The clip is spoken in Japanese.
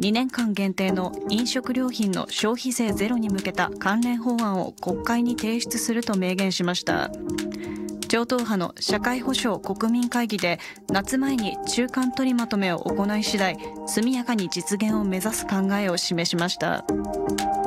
2年間限定の飲食料品の消費税ゼロに向けた関連法案を国会に提出すると明言しました。超党派の社会保障国民会議で夏前に中間取りまとめを行い次第、速やかに実現を目指す考えを示しました。